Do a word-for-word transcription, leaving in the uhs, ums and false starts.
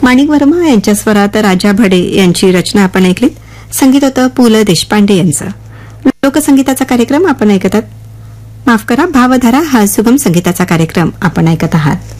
माणिक वर्मा यांच्या स्वरात राजा भडे यांची रचना आपण ऐकलीत. संगीत होतं पु ल देशपांडे यांचं. लोकसंगीताचा कार्यक्रम आपण ऐकतात. माफ करा, भावधारा हा सुगम संगीताचा कार्यक्रम आपण ऐकत आहात.